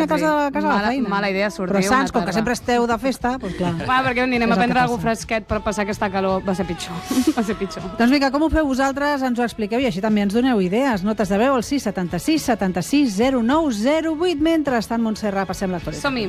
a casa de la feina. Mala idea sortir Però una Sants, com tarda. que sempre esteu de festa, doncs clar. Perquè anem a És el que prendre passa. alguna fresquet per passar aquesta calor. Va ser pitjor. Va ser pitjor. Doncs vinga, com ho feu vosaltres? Ens ho expliqueu i així també ens doneu idees. Notes de veu al 676 76 09 08. Mentrestant, Montserrat, passem l'actualitat. Som-hi.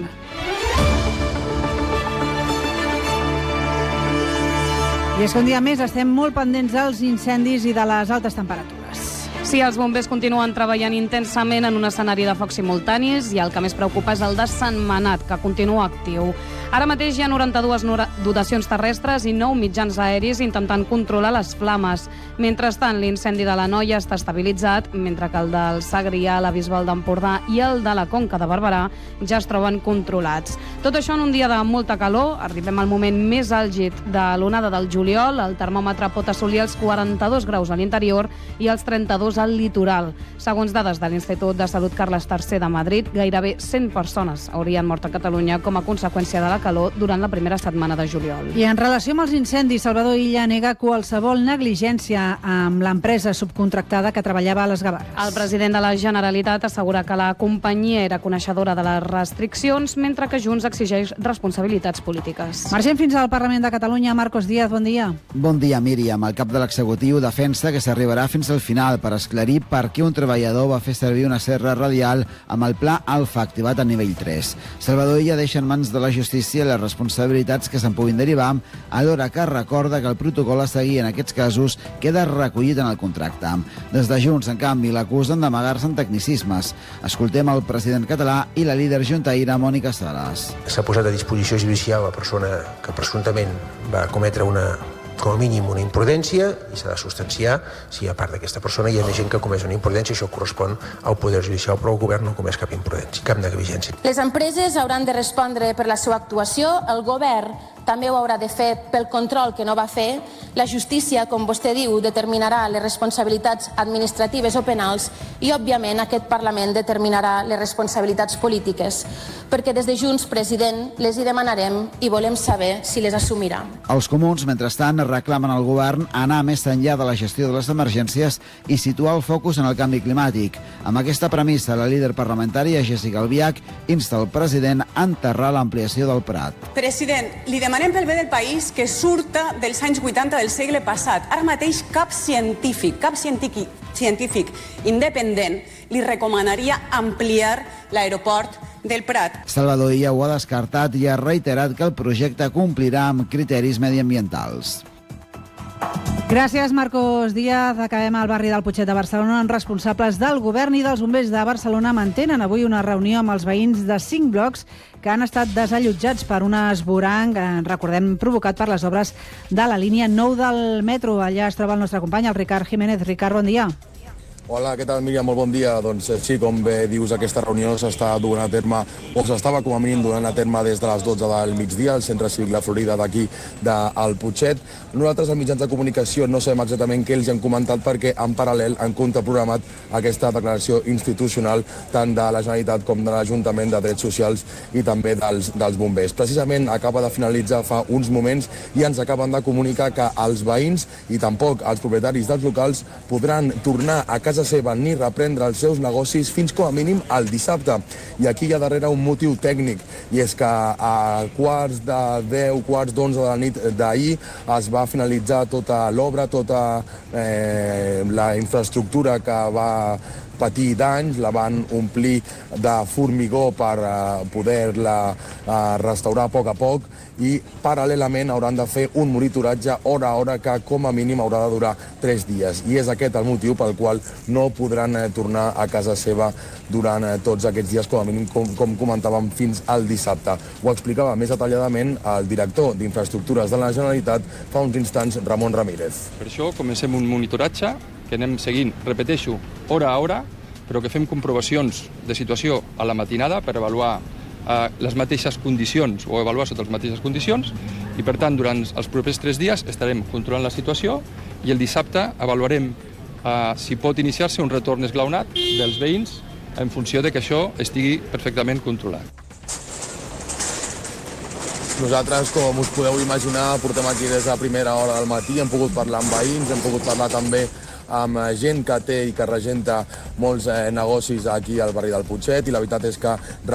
I és que un dia més estem molt pendents dels incendis i de les altes temperatures. Sí, els bombers continuen treballant intensament en un escenari de focs simultanis i el que més preocupa és el de Sentmenat, que continua actiu. Ara mateix hi ha 92 dotacions terrestres i 9 mitjans aeris intentant controlar les flames. Mentrestant, l'incendi de la Noia està estabilitzat, mentre que el del Segrià, la Bisbal d'Empordà i el de la Conca de Barberà ja es troben controlats. Tot això en un dia de molta calor. Arribem al moment més àlgid de l'onada del juliol. El termòmetre pot assolir els 42 graus a l'interior i els 32 al litoral. Segons dades de l'Institut de Salut Carles III de Madrid, gairebé 100 persones haurien mort a Catalunya com a conseqüència de la calor durant la primera setmana de juliol. I en relació amb els incendis, Salvador Illa nega qualsevol negligència amb l'empresa subcontractada que treballava a les Gavarres. El president de la Generalitat assegura que la companyia era coneixedora de les restriccions, mentre que Junts exigeix responsabilitats polítiques. Marxem fins al Parlament de Catalunya. Marcos Díaz, bon dia. Bon dia, Míriam. El cap de l'executiu defensa que s'arribarà fins al final per esclarir per què un treballador va fer servir una serra radial amb el pla Alfa activat a nivell 3. Salvador Illa deixa en mans de la justícia les responsabilitats que se'n puguin derivar, alhora que recorda que el protocol a seguir en aquests casos queda recollit en el contracte. Des de Junts, en canvi, l'acusen d'amagar-se en tecnicismes. Escoltem el president català i la líder juntaïra Mònica Sales. S'ha posat a disposició judicial la persona que presumptament va cometre com a mínim una imprudència i s'ha de substanciar si a part d'aquesta persona hi ha més gent que ha comès una imprudència. Això correspon al Poder Judicial, però el govern no ha comès cap imprudència, cap negligència. Les empreses hauran de respondre per la seva actuació, el govern també ho haurà de fer pel control que no va fer, la justícia, com vostè diu, determinarà les responsabilitats administratives o penals i, òbviament, aquest Parlament determinarà les responsabilitats polítiques, perquè des de Junts, president, les hi demanarem i volem saber si les assumirà. Els comuns, mentrestant, reclamen al govern anar més enllà de la gestió de les emergències i situar el focus en el canvi climàtic. Amb aquesta premissa, la líder parlamentària, Jéssica Albiach, insta el president a enterrar l'ampliació del Prat. President, li demanem pel bé del país que surta dels anys 80 del segle passat. Ara mateix cap científic independent li recomanaria ampliar l'aeroport del Prat. Salvador Illa ho ha descartat i ha reiterat que el projecte complirà amb criteris mediambientals. Gràcies, Marcos Díaz. Acabem al barri del Putxet de Barcelona on responsables del govern i dels bombers de Barcelona mantenen avui una reunió amb els veïns de 5 blocs que han estat desallotjats per un esvoranc, recordem, provocat per les obres de la línia 9 del metro. Allà es troba el nostre company, el Ricard Jiménez. Ricard, bon dia. Hola, què tal, Míriam? Molt bon dia. Doncs sí, com bé dius, aquesta reunió s'està duent a terme, o s'estava com a mínim duent a terme des de les 12 del migdia al Centre Cívic La Florida d'aquí del Putxet. Nosaltres, als mitjans de comunicació, no sabem exactament què els han comentat perquè, en paral·lel, han contraprogramat aquesta declaració institucional tant de la Generalitat com de l'Ajuntament de Drets Socials i també dels bombers. Precisament acaba de finalitzar fa uns moments i ens acaben de comunicar que els veïns i tampoc els propietaris dels locals podran tornar a casa seva ni reprendre els seus negocis fins com a mínim el dissabte. I aquí hi ha darrere un motiu tècnic, i és que a quarts de 10, quarts d'11 de la nit d'ahir es va finalitzar tota l'obra, tota la infraestructura que va patir danys, la van omplir de formigó per poder-la restaurar a poc i paral·lelament hauran de fer un monitoratge hora a hora que com a mínim haurà de durar 3 dies. I és aquest el motiu pel qual no podran tornar a casa seva durant tots aquests dies, com a mínim, com comentàvem, fins al dissabte. Ho explicava més detalladament el director d'Infraestructures de la Generalitat fa uns instants, Ramon Ramírez. Per això comencem un monitoratge que anem seguint, repeteixo, hora a hora, però que fem comprovacions de situació a la matinada per avaluar les mateixes condicions o avaluar sota les mateixes condicions i, per tant, durant els propers 3 dies estarem controlant la situació i el dissabte avaluarem si pot iniciar-se un retorn esglaonat dels veïns en funció de que això estigui perfectament controlat. Nosaltres, com us podeu imaginar, portem aquí des de primera hora del matí, hem pogut parlar amb veïns, hem pogut parlar també amb gent que té i que regenta molts negocis aquí al barri del Putxet, i la veritat és que